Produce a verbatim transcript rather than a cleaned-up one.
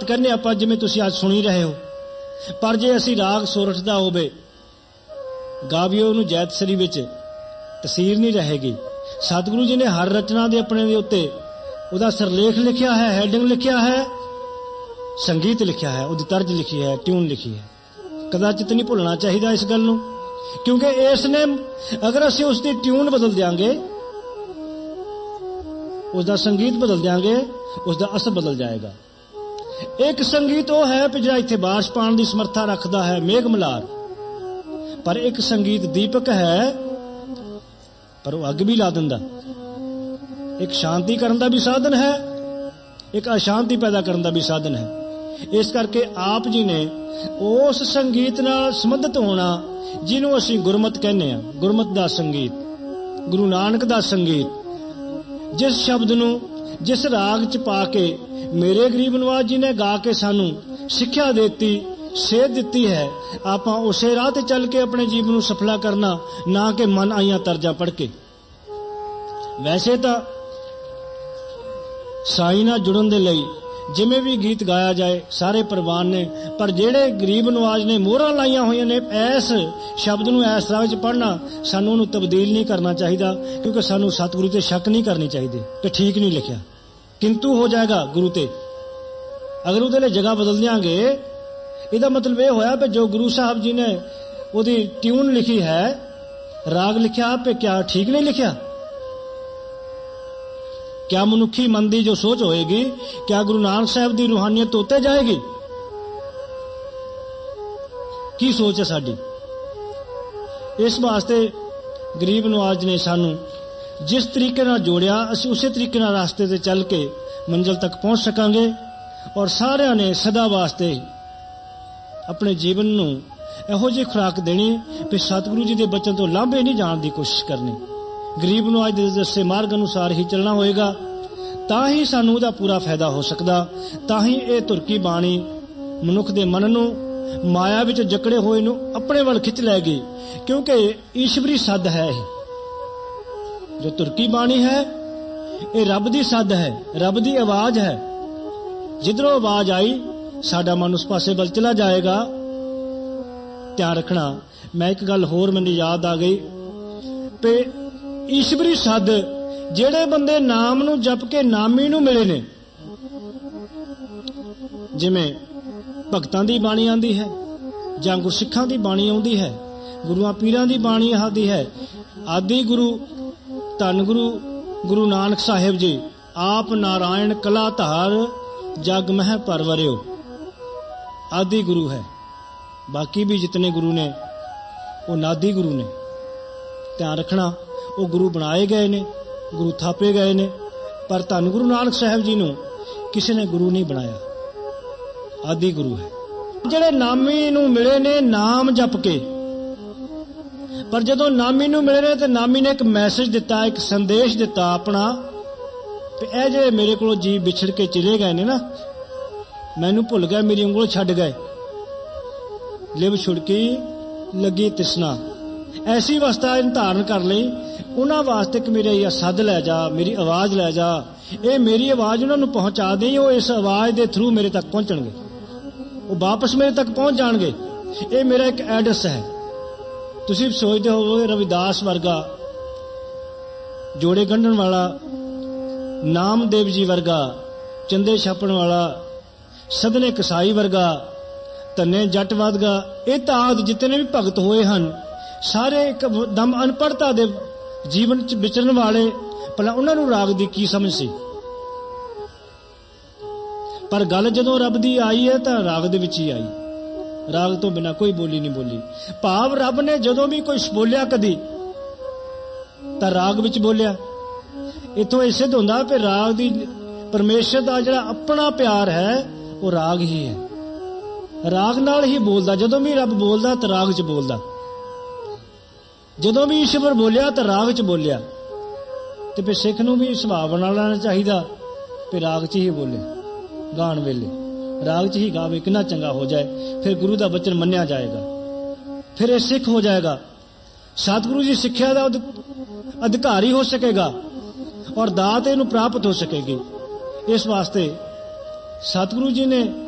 कहने आपां जिवें तुसीं अज सुणी रहे हो, पर जे असीं राग सोरठ दा होवे गाविओ नूं जैतसरी विच तसीर नहीं रहेगी। सतगुरु जी ने हर रचना दे अपने दे उत्ते उहदा सरलेख लिखिया है, हैडिंग लिखिया है, संगीत लिखिया है, उहदी तर्ज लिखी है, ट्यून लिखी है। कदाचित नहीं भुलना चाहिए इस गल नूं, क्योंकि इसने अगर असीं उसकी ट्यून बदल देंगे, उसका संगीत बदल देंगे, उसका असर बदल जाएगा। एक संगीत वो है कि जिहड़ा इत्थे बारिश पाउण दी समर्था रखता है, मेघ मल्हार, पर एक संगीत दीपक है पर वो अग भी ला दिंदा। एक शांति करन दा भी साधन है, एक अशांति पैदा करन दा भी साधन है। इस करके आप जी ने उस संगीत नाल संबंधित होना जिन्हों असीं गुरमत कहने आ, गुरमत दा संगीत, गुरु नानक दा संगीत, जिस शब्द नूं जिस राग च पा के मेरे गरीब नवाज जी ने गा के सानू सिक्ख्या देती, सेध दिती है, आपां उसे राह ते चल के अपने जीवन नूं सफला करना, ना कि मन आईयां तर्जा पढ़ के। वैसे तो साई नाल जुड़न दे लई जिमें भी गीत गाया जाए सारे प्रवान ने, पर जेड़े गरीब नवाज ने मोहरां लाइयां होईयां ने ऐस शब्द नूं ऐस राग च पढ़ना, सानू उहनूं तब्दील नहीं करना चाहिए, क्योंकि सानू सतगुरु ते शक नहीं करनी चाहिए कि ठीक नहीं लिखिया, किंतु हो जाएगा गुरु ते। अगर उहदे लई जगह बदल देंगे, इसदा मतलब यह होया कि जो गुरु साहब जी ने उहदी ट्यून लिखी है, राग लिखिया, पे क्या ठीक नहीं लिखिया? क्या मनुखी मन की जो सोच होएगी, क्या गुरु नानक साहब की रूहानियत उत्ते जाएगी? की सोच है साडी? इस वास्ते गरीब नवाज ने सानू जिस तरीके नाल जोड़िया, असीं उसे तरीके नाल रास्ते ते चल के मंजिल तक पहुंच सकांगे। और सारिਆਂ ने सदा वास्ते अपने जीवन नूं इहो जी खुराक देनी कि सतगुरु जी के बचन तो लांभे नहीं जाण की कोशिश करनी। गरीब नवाज दे दसे मार्ग अनुसार ही चलना होएगा, तां ही सानू उहदा पूरा फायदा हो सकदा। तां ही ये तुरकी बाणी मनुख दे मन नूं माया विच जकड़े होए नूं अपने वल खिच लैगी, क्योंकि ईश्वरी सद है। जो तुरकी बाणी है ये रब दी सद है, रब दी आवाज है। जिधरों आवाज आई साडा मन उस पासे बल चला जाएगा। ध्यान रखना, मैं एक गल होर मैनूं याद आ गई पे ईश्वरी सद जेड़े बंदे नाम नूं जप के नामी नूं मिले ने, जिवें भगतां दी बाणी आंदी है जां गुरसिखां दी बाणी आउंदी है, गुरुआं पीरां दी बाणी आंदी है। आदि गुरु धन गुरु गुरु नानक साहिब जी आप नारायण कला धार जग मह परवरियो, आदि गुरु है। बाकी भी जितने गुरु ने वो नादी गुरु ने। ध्यान रखना, वो गुरु बनाए गए ने, गुरु थापे गए ने, पर धन गुरु नानक साहब जी नूं किसी ने गुरु नहीं बनाया, आदि गुरु है। जिहड़े नामी नूं मिले ने नाम जप के, पर जदों नामी नूं मिले ने तो नामी ने एक मैसेज दिता, एक संदेश दिता अपना, ए जे मेरे को जी बिछड़ के चले गए ने ना, मैनू भुल गए, मेरी उंगल छड्ड गए, लिव छुड़की लगी तिसना, ऐसी अवस्था धारण कर ली। उन्हां वास्ते कि मेरे या सद लै जा, मेरी आवाज़ लै जा, ये मेरी आवाज़ उन्हां नूं पहुँचा दी, वो इस आवाज़ के थ्रू मेरे तक पहुँचणगे, वो वापस मेरे तक पहुँच जाणगे। ये मेरा एक एड्रेस है। तुसीं सोचते हो रविदास वर्गा, जोड़े गंढण वाला, नामदेव जी वर्गा, चंदे छापण वाला, सदने कसाई वर्गा, धन्ने जट वर्गा, ये ताद जितने भी भगत होए हन सारे एक दम अनपढ़ता दे जीवन च विचरण वाले। भला उन्हां नूं राग दी की समझ सी? पर गल जदों रब दी आई है तां राग दे विच ही आई, राग तो बिना कोई बोली नहीं बोली। भाव रब ने जदों भी कोई बोलिया कदी तां राग विच बोलिया। इथों इह सिद्ध हुंदा कि राग दी परमेश्वर दा जिहड़ा अपना प्यार है वो राग ही है, राग नाल ही बोलदा। जदों भी रब बोलदा तां राग च बोलदा, जदों भी ईश्वर बोलिया तां राग च बोलिया। ते फिर सिख नूं भी सुभाव बना लेना चाहिदा कि राग च ही बोले, गाण वेले राग च ही गावे, कितना चंगा हो जाए। फिर गुरु दा वचन मन्निया जाएगा, फिर यह सिख हो जाएगा, सतगुरु जी सिक्ख्या दा अधिकारी हो सकेगा और दात इहनूं प्राप्त हो सकेगी। इस वास्ते सतगुरु जी ने